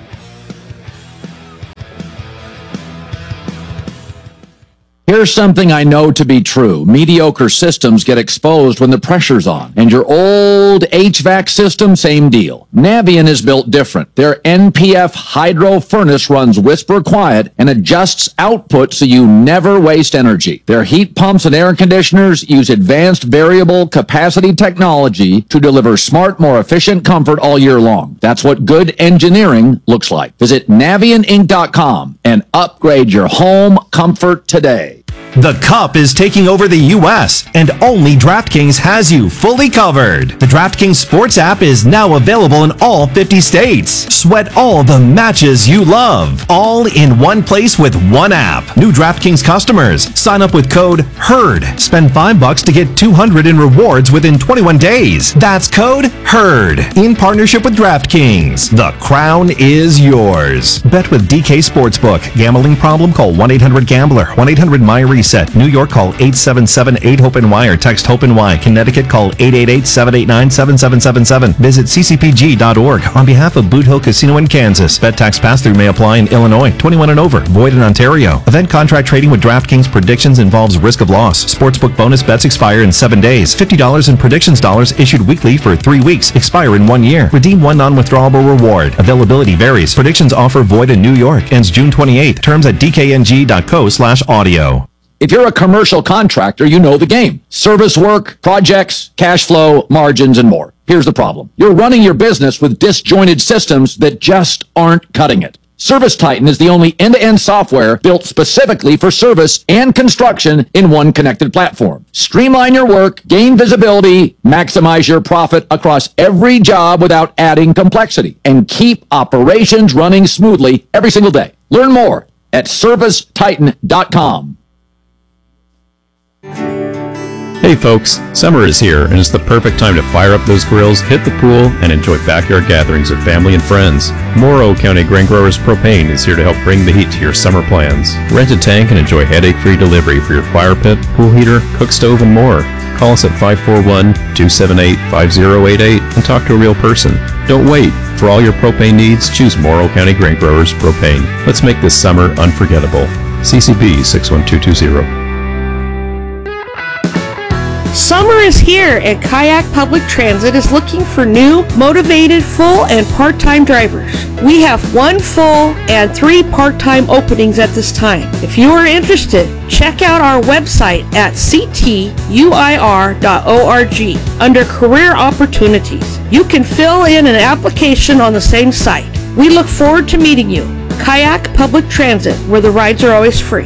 Here's something I know to be true. Mediocre systems get exposed when the pressure's on. And your old H V A C system, same deal. Navien is built different. Their N P F hydro furnace runs whisper quiet and adjusts output so you never waste energy. Their heat pumps and air conditioners use advanced variable capacity technology to deliver smart, more efficient comfort all year long. That's what good engineering looks like. Visit Navien Inc dot com and upgrade your home comfort today. The Cup is taking over the U S, and only DraftKings has you fully covered. The DraftKings Sports app is now available in all fifty states. Sweat all the matches you love, all in one place with one app. New DraftKings customers, sign up with code HERD. Spend five bucks to get two hundred in rewards within twenty-one days. That's code HERD. In partnership with DraftKings, the crown is yours. Bet with D K Sportsbook. Gambling problem? Call one eight hundred gambler. one eight hundred my reset. New York, call eight seven seven eight hope N Y or text HOPE-NY. Connecticut, call eight eight eight seven eight nine seven seven seven seven. Visit c c p g dot org. On behalf of Boot Hill Casino in Kansas, bet tax pass-through may apply in Illinois. twenty-one and over. Void in Ontario. Event contract trading with DraftKings Predictions involves risk of loss. Sportsbook bonus bets expire in seven days. fifty dollars in Predictions dollars issued weekly for three weeks. Expire in one year. Redeem one non-withdrawable reward. Availability varies. Predictions offer void in New York. Ends June twenty-eighth. Terms at d k n g dot co slash audio. If you're a commercial contractor, you know the game. Service work, projects, cash flow, margins, and more. Here's the problem. You're running your business with disjointed systems that just aren't cutting it. Service Titan is the only end-to-end software built specifically for service and construction in one connected platform. Streamline your work, gain visibility, maximize your profit across every job without adding complexity, and keep operations running smoothly every single day. Learn more at service titan dot com. Hey folks, summer is here and it's the perfect time to fire up those grills, hit the pool, and enjoy backyard gatherings with family and friends. Morrow County Grain Growers Propane is here to help bring the heat to your summer plans. Rent a tank and enjoy headache-free delivery for your fire pit, pool heater, cook stove, and more. Call us at five four one, two seven eight, five zero eight eight and talk to a real person. Don't wait. For all your propane needs, choose Morrow County Grain Growers Propane. Let's make this summer unforgettable. C C B six one two two zero. Summer is here, and Kayak Public Transit is looking for new, motivated, full and part-time drivers. We have one full and three part-time openings at this time. If you are interested, check out our website at c t u i r dot org under Career Opportunities. You can fill in an application on the same site. We look forward to meeting you. Kayak Public Transit, where the rides are always free.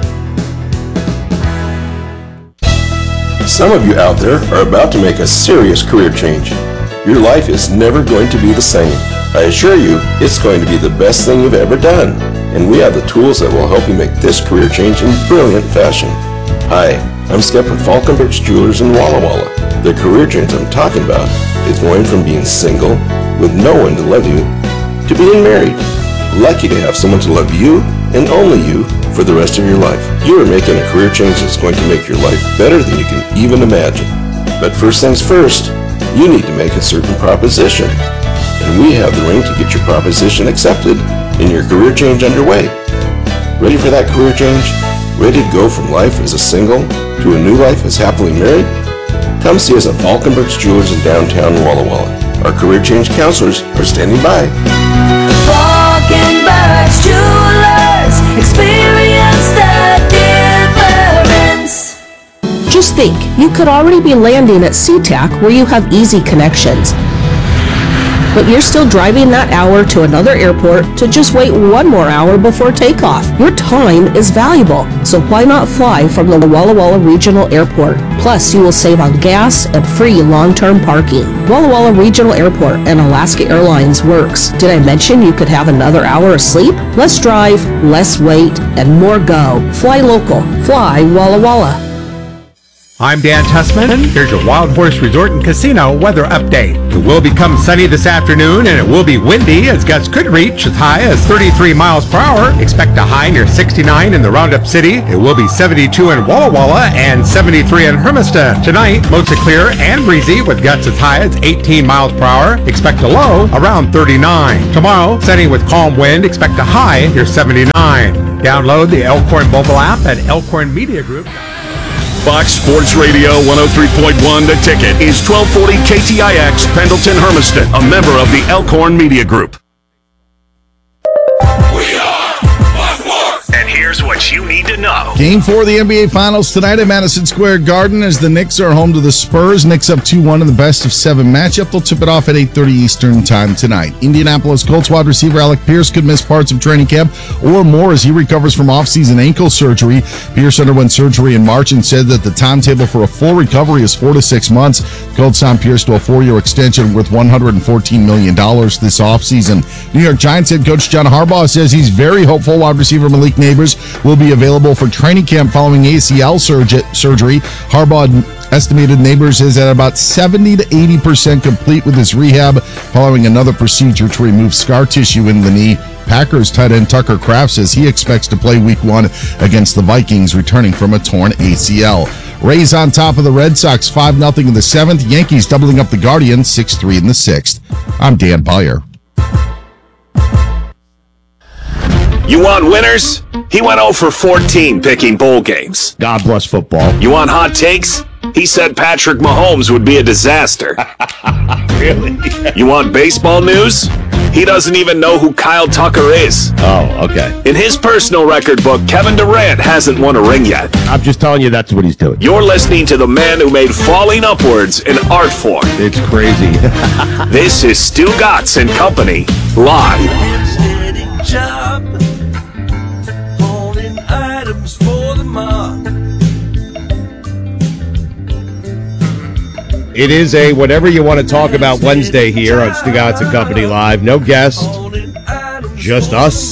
Some of you out there are about to make a serious career change. Your life is never going to be the same. I assure you, it's going to be the best thing you've ever done. And we have the tools that will help you make this career change in brilliant fashion. Hi, I'm Skep with Falkenbergs Jewelers in Walla Walla. The career change I'm talking about is going from being single, with no one to love you, to being married. Lucky to have someone to love you, and only you, for the rest of your life. You are making a career change that's going to make your life better than you can even imagine. But first things first, you need to make a certain proposition. And we have the ring to get your proposition accepted and your career change underway. Ready for that career change? Ready to go from life as a single to a new life as happily married? Come see us at Falkenbergs Jewelers in downtown Walla Walla. Our career change counselors are standing by. Falkenbergs Jewelers, experience the difference. Just think, you could already be landing at SeaTac where you have easy connections. But you're still driving that hour to another airport to just wait one more hour before takeoff. Your time is valuable, so why not fly from the Walla Walla Regional Airport? Plus, you will save on gas and free long-term parking. Walla Walla Regional Airport and Alaska Airlines works. Did I mention you could have another hour of sleep? Less drive, less wait, and more go. Fly local. Fly Walla Walla. I'm Dan Tussman. Here's your Wild Horse Resort and Casino weather update. It will become sunny this afternoon, and it will be windy as gusts could reach as high as thirty-three miles per hour. Expect a high near sixty-nine in the Roundup City. It will be seventy-two in Walla Walla and seventy-three in Hermiston. Tonight, mostly clear and breezy with gusts as high as eighteen miles per hour. Expect a low around thirty-nine. Tomorrow, sunny with calm wind. Expect a high near seventy-nine. Download the Elkhorn mobile app at Elkhorn Media Group. Fox Sports Radio one oh three point one The Ticket is twelve forty K T I X Pendleton Hermiston, a member of the Elkhorn Media Group. And here's what you need to know. Game four of the N B A Finals tonight at Madison Square Garden as the Knicks are home to the Spurs. Knicks up two one in the best of seven matchup. They'll tip it off at eight thirty Eastern time tonight. Indianapolis Colts wide receiver Alec Pierce could miss parts of training camp or more as he recovers from offseason ankle surgery. Pierce underwent surgery in March and said that the timetable for a full recovery is four to six months. Colts signed Pierce to a four-year extension worth one hundred fourteen million dollars this offseason. New York Giants head coach John Harbaugh says he's very hopeful wide receiver Malik Neighbors will be available for training camp following A C L surgery. Harbaugh estimated Neighbors is at about seventy to eighty percent complete with his rehab following another procedure to remove scar tissue in the knee. Packers tight end Tucker Kraft says he expects to play week one against the Vikings, returning from a torn A C L. Rays on top of the Red Sox five nothing in the seventh. Yankees doubling up the Guardians six three in the sixth. I'm Dan Beyer. You want winners? He went oh for fourteen picking bowl games. God bless football. You want hot takes? He said Patrick Mahomes would be a disaster. Really? You want baseball news? He doesn't even know who Kyle Tucker is. Oh, okay. In his personal record book, Kevin Durant hasn't won a ring yet. I'm just telling you that's what he's doing. You're listening to the man who made falling upwards an art form. It's crazy. This is Stu Gatz and Company, live. Job, holding items for the mob. It is a whatever you want to talk about Wednesday here on Stu Gatz and Company Live. No guest, just us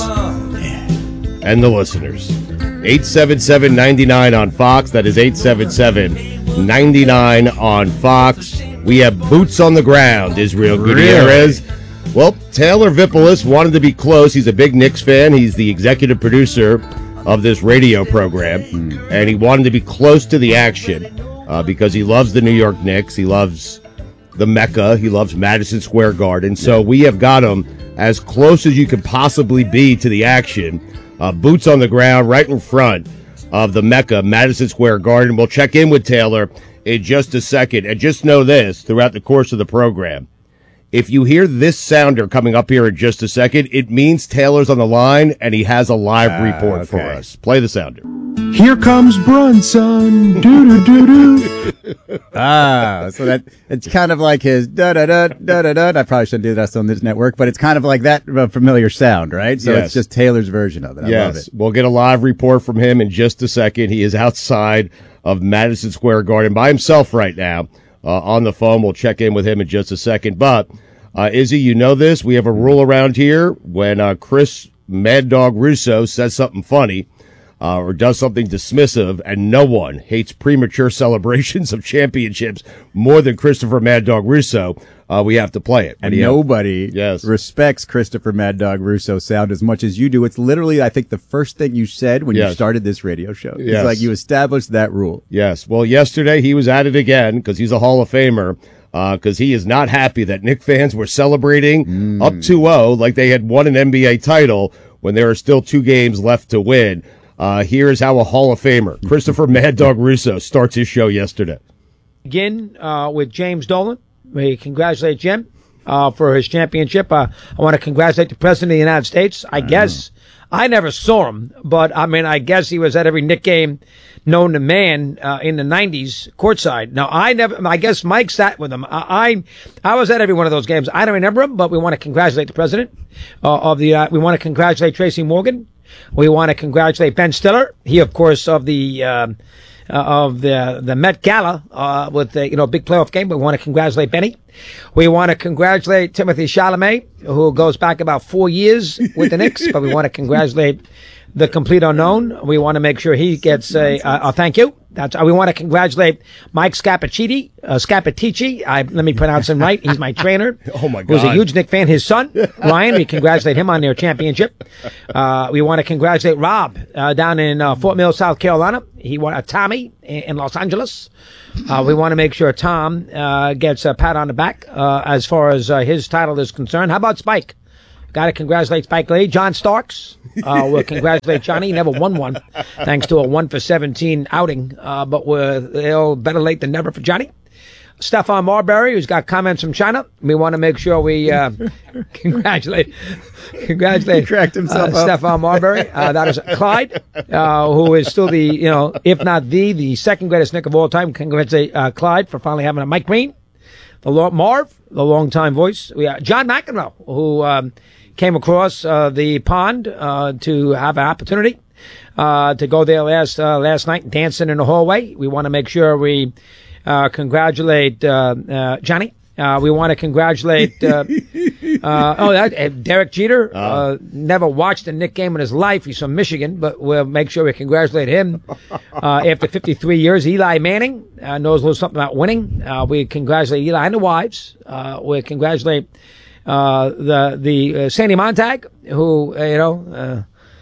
and the listeners. eight seven seven, nine nine on Fox. That is eight seven seven, nine nine on Fox. We have boots on the ground, Israel Gutierrez. Well, Taylor Vippolis wanted to be close. He's a big Knicks fan. He's the executive producer of this radio program, mm. and he wanted to be close to the action uh, because he loves the New York Knicks. He loves the Mecca. He loves Madison Square Garden. So we have got him as close as you could possibly be to the action. Uh, boots on the ground right in front of the Mecca, Madison Square Garden. We'll check in with Taylor in just a second. And just know this, throughout the course of the program, if you hear this sounder coming up here in just a second, it means Taylor's on the line and he has a live uh, report okay. for us. Play the sounder. Here comes Brunson. Doo doo doo doo. Ah, so that it's kind of like his da da da da da da. I probably shouldn't do that on this network, but it's kind of like that familiar sound, right? So yes. It's just Taylor's version of it. I yes. love it. We'll get a live report from him in just a second. He is outside of Madison Square Garden by himself right now. Uh, on the phone. We'll check in with him in just a second. But, uh, Izzy, you know this. We have a rule around here. When uh, Chris Mad Dog Russo says something funny uh, or does something dismissive, and no one hates premature celebrations of championships more than Christopher Mad Dog Russo, uh, we have to play it. And nobody yes. respects Christopher Mad Dog Russo sound as much as you do. It's literally, I think, the first thing you said when yes. you started this radio show. It's yes. like you established that rule. Yes. Well, yesterday he was at it again because he's a Hall of Famer. Because uh, he is not happy that Knick fans were celebrating mm. up two oh like they had won an N B A title when there are still two games left to win. Uh, here's how a Hall of Famer, Christopher Mad Dog Russo, starts his show yesterday. Begin uh, with James Dolan. We congratulate Jim uh, for his championship. Uh, I want to congratulate the President of the United States. I, I guess know. I never saw him, but I mean, I guess he was at every Knick game known to man uh, in the nineties courtside. Now, I never, I guess Mike sat with him. I, I, I was at every one of those games. I don't remember him, but we want to congratulate the President uh, of the, uh, we want to congratulate Tracy Morgan. We want to congratulate Ben Stiller. He, of course, of the, um, Uh, of the the Met Gala uh, with the you know big playoff game. We want to congratulate Benny. We want to congratulate Timothy Chalamet, who goes back about four years with the Knicks. But we want to congratulate the complete unknown. We want to make sure he gets a, a, a thank you. That's, we want to congratulate Mike Scapacci, uh, Scapatici. I, let me pronounce him right. He's my trainer. Oh my God. Who's a huge Knick fan. His son, Ryan, we congratulate him on their championship. Uh, we want to congratulate Rob, uh, down in, uh, Fort Mill, South Carolina. He won a Tommy in, in Los Angeles. Uh, we want to make sure Tom, uh, gets a pat on the back, uh, as far as, uh, his title is concerned. How about Spike? Got to congratulate Spike Lee. John Starks, uh, we'll congratulate Johnny. He never won one, thanks to a one for seventeen outing. Uh, but we're they'll better late than never for Johnny. Stefan Marbury, who's got comments from China. We want to make sure we uh, congratulate, congratulate cracked himself uh, up. Stefan Marbury. Uh, that is Clyde, uh, who is still the, you know, if not the, the second greatest Knick of all time. Congratulate uh, Clyde for finally having a Mike Green. The long, Marv, the longtime voice. We uh, John McEnroe, who um, came across uh, the pond uh, to have an opportunity uh, to go there last uh, last night, dancing in the hallway. We want to make sure we uh, congratulate uh, uh, Johnny. Uh, we want to congratulate uh, uh, oh that uh, Derek Jeter. Uh, never watched a Knick game in his life. He's from Michigan, but we'll make sure we congratulate him. Uh, after fifty-three years, Eli Manning uh, knows a little something about winning. Uh, we congratulate Eli and the wives. Uh, we congratulate uh, the the uh, Sandy Montag, who uh, you know. Uh,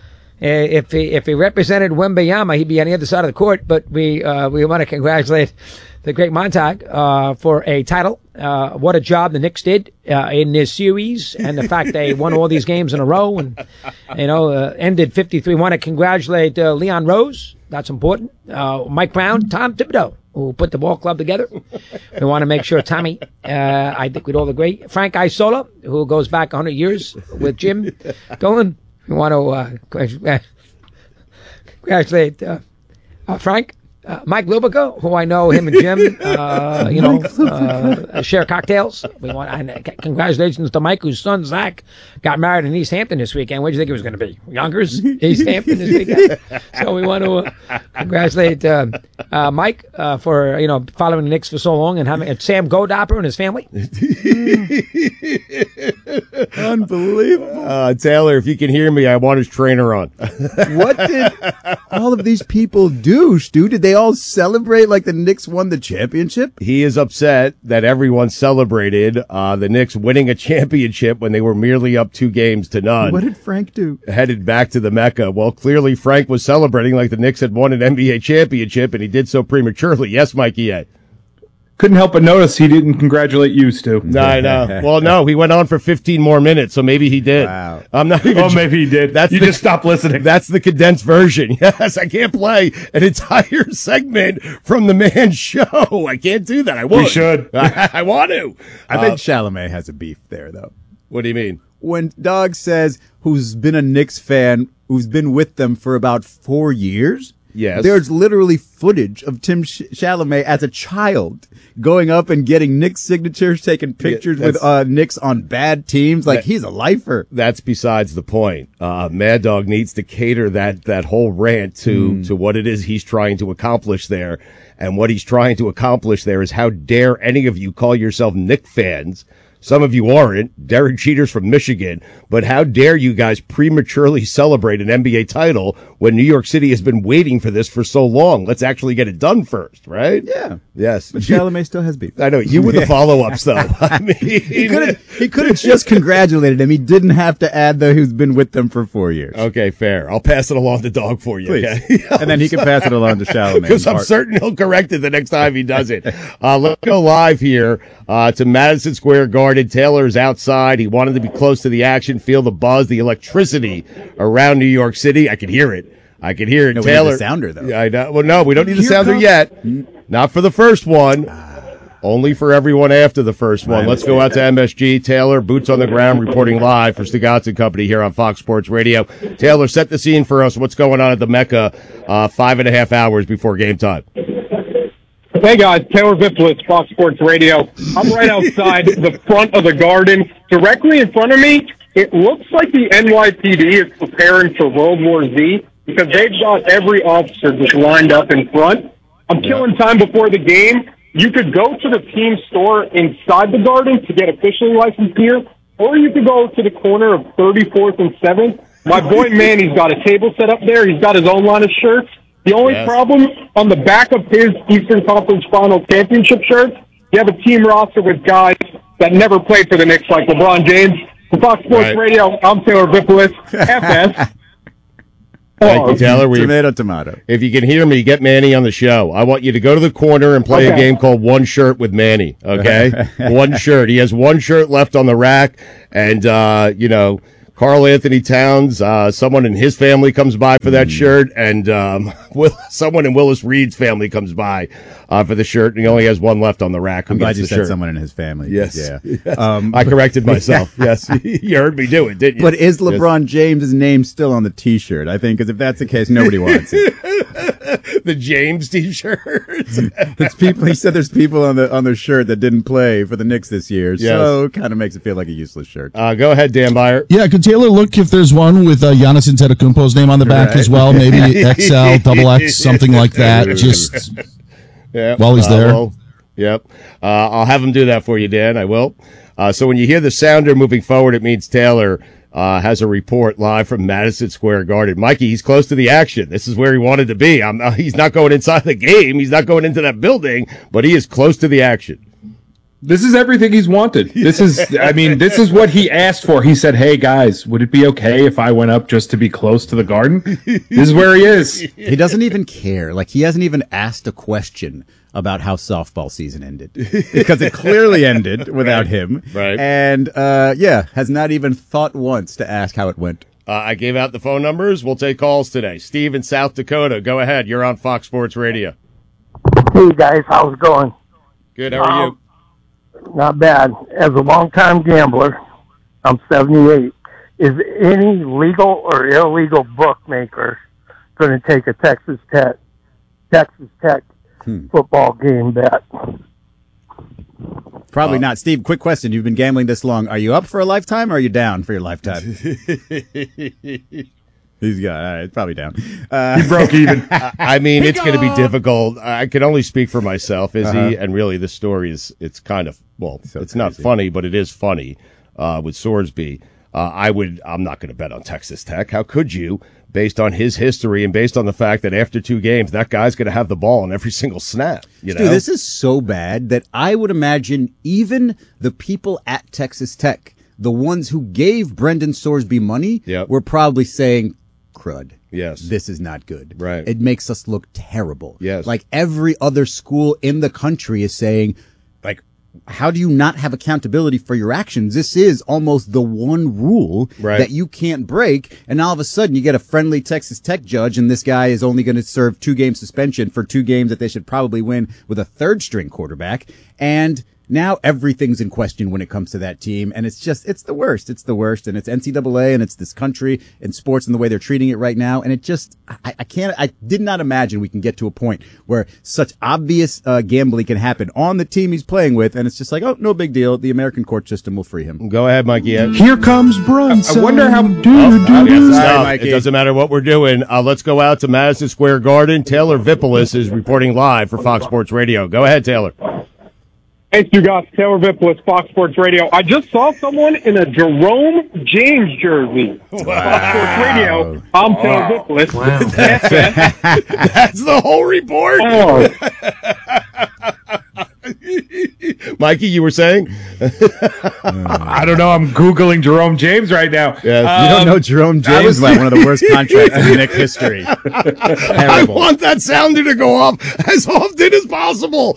If he if he represented Wembayama, he'd be on the other side of the court. But we uh, we want to congratulate the great Montag uh, for a title. Uh, what a job the Knicks did uh, in this series, and the fact they won all these games in a row, and you know uh, ended fifty-three. Want to congratulate uh, Leon Rose. That's important. Uh, Mike Brown, Tom Thibodeau, who put the ball club together. We want to make sure Tommy, uh, I think we'd all agree. Frank Isola, who goes back one hundred years with Jim Dolan. We want to uh, congratulate uh, uh, Frank, uh, Mike Lubica, who I know him and Jim, uh, you know, uh, share cocktails. We want and congratulations to Mike, whose son Zach got married in East Hampton this weekend. What do you think it was going to be? Yonkers, East Hampton this weekend. So we want to uh, congratulate uh, uh, Mike uh, for you know following the Knicks for so long and having and Sam Godopper and his family. Unbelievable. Uh, Taylor, if you can hear me, I want his trainer on. What did all of these people do, Stu? Did they all celebrate like the Knicks won the championship? He is upset that everyone celebrated uh, the Knicks winning a championship when they were merely up two games to none. What did Frank do? Headed back to the Mecca. Well, clearly Frank was celebrating like the Knicks had won an N B A championship, and he did so prematurely. Yes, Mikey? Couldn't help but notice he didn't congratulate you, Stu. No, I know. Well, no, he went on for fifteen more minutes, so maybe he did. Wow. I'm not even. Oh, maybe he did. That's you the, just stopped listening. That's the condensed version. Yes, I can't play an entire segment from the man's show. I can't do that. I would. We should. I, I want to. I think Uh, Chalamet has a beef there, though. What do you mean? When Doug says who's been a Knicks fan, who's been with them for about four years. Yes. There's literally footage of Tim Ch- Chalamet as a child going up and getting Knicks signatures, taking pictures Yeah, with uh, Knicks on bad teams. Like, That- he's a lifer. That's besides the point. Uh, Mad Dog needs to cater that, that whole rant to, Mm. to what it is he's trying to accomplish there. And what he's trying to accomplish there is how dare any of you call yourself Knick fans. Some of you aren't. Derek Jeter's from Michigan. But how dare you guys prematurely celebrate an N B A title when New York City has been waiting for this for so long? Let's actually get it done first, right? Yeah. Yes. But Chalamet still has beef. I know. You were the follow-ups, though. I mean, He could have he could have just congratulated him. He didn't have to add the who's been with them for four years. Okay, fair. I'll pass it along to Dog for you. Please. Okay? And then he can pass it along to Chalamet. Because I'm Art. certain he'll correct it the next time he does it. Uh, let's go live here uh, to Madison Square Garden. Taylor's outside. He wanted to be close to the action, feel the buzz, the electricity around New York City. I could hear it. I could hear it. No, we need Taylor, the sounder, though. Yeah, I know. Well, no, we don't need the Here sounder comes- yet. Not for the first one. Only for everyone after the first one. Let's go out to M S G. Taylor, boots on the ground, reporting live for Stugotz and Company here on Fox Sports Radio. Taylor, set the scene for us. What's going on at the Mecca uh, five and a half hours before game time? Hey guys, Taylor Viplis, Fox Sports Radio. I'm right outside the front of the Garden. Directly in front of me, it looks like the N Y P D is preparing for World War Z because they've got every officer just lined up in front. I'm killing time before the game. You could go to the team store inside the Garden to get officially licensed gear, or you could go to the corner of thirty-fourth and seventh My boy Manny's got a table set up there. He's got his own line of shirts. The only Yes. problem, on the back of his Eastern Conference Final Championship shirts, you have a team roster with guys that never played for the Knicks, like LeBron James. For Fox Sports Right. Radio, I'm Taylor Vipolis, F S. Thank you, Taylor. We, Tomato, tomato. If you can hear me, get Manny on the show. I want you to go to the corner and play a Okay. game called One Shirt with Manny, okay? One shirt. He has one shirt left on the rack, and, uh, you know, Carl Anthony Towns, uh, someone in his family comes by for that shirt, and um, Will, someone in Willis Reed's family comes by uh, for the shirt, and he only has one left on the rack. Who I'm glad gets you the said shirt. someone in his family. Yes. Yeah. Um, I corrected myself. Yes. You heard me do it, didn't you? But is LeBron James' name still on the T-shirt? I think, because if that's the case, nobody wants it. The James T-shirt. It's people. He said there's people on the on their shirt that didn't play for the Knicks this year, so it kind of makes it feel like a useless shirt. Uh, go ahead, Dan Byer. Yeah, could Taylor look if there's one with uh, Giannis Antetokounmpo's name on the back Right. as well? Maybe X L, double X, something like that. Just Yeah, while he's uh, there. well, yep. Uh, I'll have him do that for you, Dan. I will. Uh, so when you hear the sounder moving forward, it means Taylor uh, has a report live from Madison Square Garden. Mikey, he's close to the action. This is where he wanted to be. I'm, uh, he's not going inside the game. He's not going into that building, but he is close to the action. This is everything he's wanted. This is, I mean, this is what he asked for. He said, hey, guys, would it be okay if I went up just to be close to the Garden? This is where he is. He doesn't even care. Like, he hasn't even asked a question about how softball season ended, because it clearly ended without him. Right. And, uh, yeah, has not even thought once to ask how it went. Uh, I gave out the phone numbers. We'll take calls today. Steve in South Dakota, go ahead. You're on Fox Sports Radio. Hey guys, how's it going? Good. How are you? Not bad. As a longtime gambler, I'm seventy-eight. Is any legal or illegal bookmaker going to take a Texas Tech Texas Tech Hmm. football game bet? Probably not. Steve, quick question. You've been gambling this long. Are you up for a lifetime or are you down for your lifetime? He's got, all right, it's probably down. Uh, He broke even. I, I mean, it's going to be difficult. I can only speak for myself, Izzy, Uh-huh. and really the story is, it's kind of, well, So it's not crazy. funny, but it is funny uh, with Sorsby. Uh, I would, I'm not going to bet on Texas Tech. How could you, based on his history and based on the fact that after two games, that guy's going to have the ball on every single snap. You know? Dude, this is so bad that I would imagine even the people at Texas Tech, the ones who gave Brendan Sorsby money, Yep. were probably saying, crud. Yes. This is not good. Right. It makes us look terrible. Yes. Like every other school in the country is saying, like, how do you not have accountability for your actions? This is almost the one rule Right. that you can't break. And all of a sudden you get a friendly Texas Tech judge and this guy is only going to serve two game suspension for two games that they should probably win with a third string quarterback. And now everything's in question when it comes to that team. And it's just, it's the worst. It's the worst. And it's N C double A and it's this country and sports and the way they're treating it right now. And it just, I, I can't, I did not imagine we can get to a point where such obvious uh, gambling can happen on the team he's playing with. And it's just like, oh, no big deal. The American court system will free him. Go ahead, Mikey. Yeah. Here comes Brunson. I wonder how- Doo, Oh, doo, I guess doo. it's Sorry, not. Mikey. It doesn't matter what we're doing. Uh, let's go out to Madison Square Garden. Taylor Vipolis is reporting live for Fox Sports Radio. Go ahead, Taylor. Thanks, you guys. Taylor Vipolis, Fox Sports Radio. I just saw someone in a Jerome James jersey. Fox Sports Radio. I'm Taylor Vipolis. F S. That's the whole report. Oh. Mikey, you were saying? I don't know. I'm Googling Jerome James right now. Yes. You don't Um, know Jerome I was- James had one of the worst contracts in Knicks history. I Terrible. want that sounder to go off as often as possible.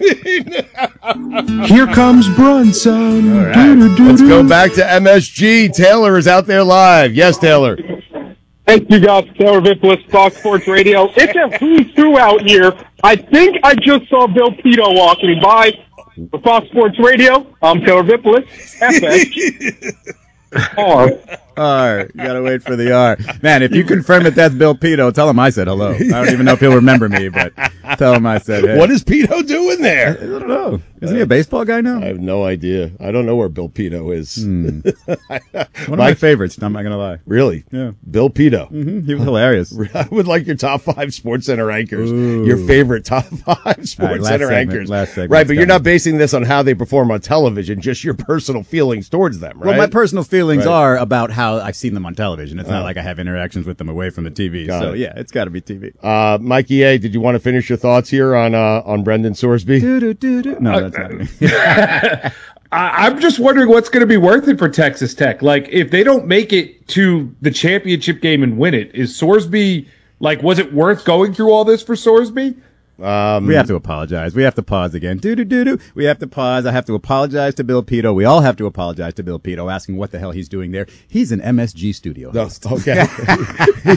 Here comes Brunson. All right. Doo, doo, doo, Let's go doo. back to M S G. Taylor is out there live. Yes, Taylor. Thank you, guys. Taylor Vipolis, Fox Sports Radio. It's a who's who out here. I think I just saw Bill Pito walking by. For Fox Sports Radio, I'm Taylor Vipolis. F S. R. R. You gotta wait for the R. Man, if you confirm that that's Bill Pito, tell him I said hello. I don't even know if he'll remember me, but tell him I said hey. What is Pito doing there? I don't know. Isn't he a baseball guy now? I have no idea. I don't know where Bill Pino is. Hmm. One of my favorites, I'm not going to lie. Really? Yeah. Bill Pino. Mm-hmm. He was hilarious. I would like your top five Sports Center anchors. Ooh. Your favorite top five Sports All right, last Center segment, anchors. last segment. Right, but you're Got not basing this on how they perform on television, just your personal feelings towards them, right? Well, my personal feelings Right. are about how I've seen them on television. It's not Oh. like I have interactions with them away from the T V. Got so, it. yeah, it's got to be T V. Uh, Mikey A, did you want to finish your thoughts here on uh, on Brendan Sorsby? No, that's not me. I, I'm just wondering what's going to be worth it for Texas Tech. Like, if they don't make it to the championship game and win it, is Sorsby, like, was it worth going through all this for Sorsby? Um, We have to apologize. We have to pause again. Do do do do. We have to pause. I have to apologize to Bill Pito. We all have to apologize to Bill Pito, asking what the hell he's doing there. He's an M S G studio host. Okay.